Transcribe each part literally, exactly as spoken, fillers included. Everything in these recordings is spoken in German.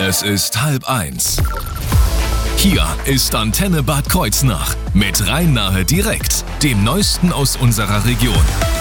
Es ist halb eins. Hier ist Antenne Bad Kreuznach mit Rhein-Nahe direkt, dem Neuesten aus unserer Region.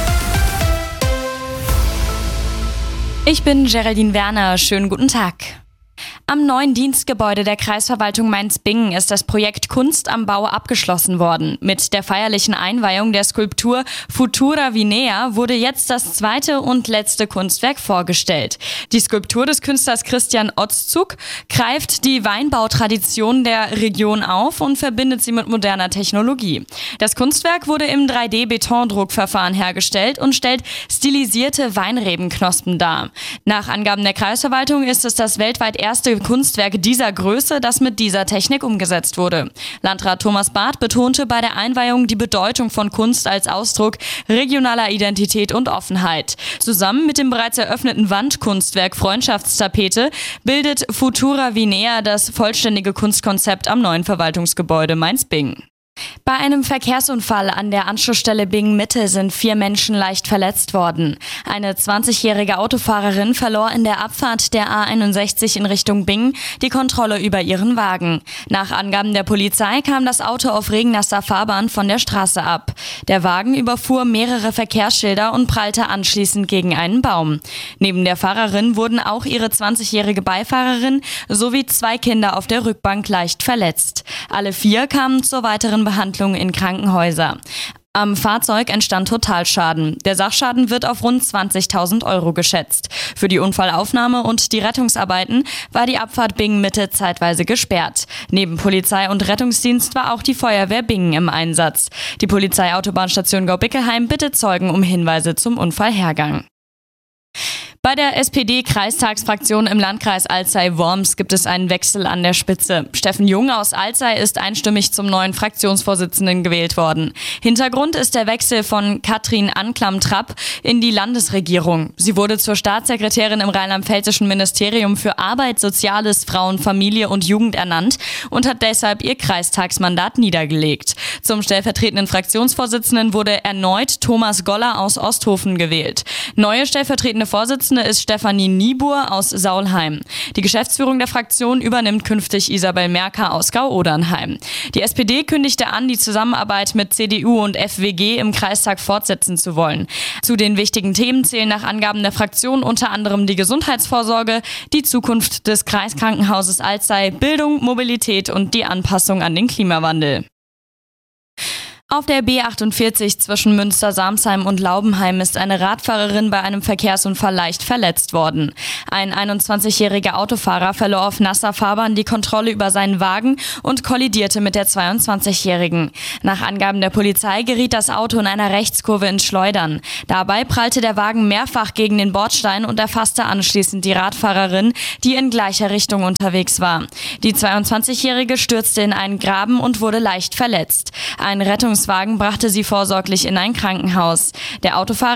Ich bin Geraldine Werner, schönen guten Tag. Am neuen Dienstgebäude der Kreisverwaltung Mainz-Bingen ist das Projekt Kunst am Bau abgeschlossen worden. Mit der feierlichen Einweihung der Skulptur Futura Vinea wurde jetzt das zweite und letzte Kunstwerk vorgestellt. Die Skulptur des Künstlers Christian Otzug greift die Weinbautradition der Region auf und verbindet sie mit moderner Technologie. Das Kunstwerk wurde im drei D-Betondruckverfahren hergestellt und stellt stilisierte Weinrebenknospen dar. Nach Angaben der Kreisverwaltung ist es das weltweit erste Kunstwerk dieser Größe, das mit dieser Technik umgesetzt wurde. Landrat Thomas Barth betonte bei der Einweihung die Bedeutung von Kunst als Ausdruck regionaler Identität und Offenheit. Zusammen mit dem bereits eröffneten Wandkunstwerk Freundschaftstapete bildet Futura Vinea das vollständige Kunstkonzept am neuen Verwaltungsgebäude Mainz-Bingen. Bei einem Verkehrsunfall an der Anschlussstelle Bingen-Mitte sind vier Menschen leicht verletzt worden. Eine zwanzigjährige Autofahrerin verlor in der Abfahrt der A einundsechzig in Richtung Bingen die Kontrolle über ihren Wagen. Nach Angaben der Polizei kam das Auto auf regennasser Fahrbahn von der Straße ab. Der Wagen überfuhr mehrere Verkehrsschilder und prallte anschließend gegen einen Baum. Neben der Fahrerin wurden auch ihre zwanzigjährige Beifahrerin sowie zwei Kinder auf der Rückbank leicht verletzt. Alle vier kamen zur weiteren Behandlung in Krankenhäuser. Am Fahrzeug entstand Totalschaden. Der Sachschaden wird auf rund zwanzigtausend Euro geschätzt. Für die Unfallaufnahme und die Rettungsarbeiten war die Abfahrt Bingen-Mitte zeitweise gesperrt. Neben Polizei und Rettungsdienst war auch die Feuerwehr Bingen im Einsatz. Die Polizeiautobahnstation Gaubickelheim bittet Zeugen um Hinweise zum Unfallhergang. Bei der S P D-Kreistagsfraktion im Landkreis Alzey-Worms gibt es einen Wechsel an der Spitze. Steffen Jung aus Alzey ist einstimmig zum neuen Fraktionsvorsitzenden gewählt worden. Hintergrund ist der Wechsel von Katrin Anklam-Trapp in die Landesregierung. Sie wurde zur Staatssekretärin im rheinland-pfälzischen Ministerium für Arbeit, Soziales, Frauen, Familie und Jugend ernannt und hat deshalb ihr Kreistagsmandat niedergelegt. Zum stellvertretenden Fraktionsvorsitzenden wurde erneut Thomas Goller aus Osthofen gewählt. Neue stellvertretende Vorsitzende ist Stefanie Niebuhr aus Saulheim. Die Geschäftsführung der Fraktion übernimmt künftig Isabel Merker aus Gau-Odernheim. Die S P D kündigte an, die Zusammenarbeit mit C D U und F W G im Kreistag fortsetzen zu wollen. Zu den wichtigen Themen zählen nach Angaben der Fraktion unter anderem die Gesundheitsvorsorge, die Zukunft des Kreiskrankenhauses Alzey, Bildung, Mobilität und die Anpassung an den Klimawandel. Auf der B achtundvierzig zwischen Münster-Samsheim und Laubenheim ist eine Radfahrerin bei einem Verkehrsunfall leicht verletzt worden. Ein einundzwanzigjähriger Autofahrer verlor auf nasser Fahrbahn die Kontrolle über seinen Wagen und kollidierte mit der zweiundzwanzigjährigen. Nach Angaben der Polizei geriet das Auto in einer Rechtskurve ins Schleudern. Dabei prallte der Wagen mehrfach gegen den Bordstein und erfasste anschließend die Radfahrerin, die in gleicher Richtung unterwegs war. Die zweiundzwanzigjährige stürzte in einen Graben und wurde leicht verletzt. Ein Rettungs Wagen brachte sie vorsorglich in ein Krankenhaus. Der Autofahrer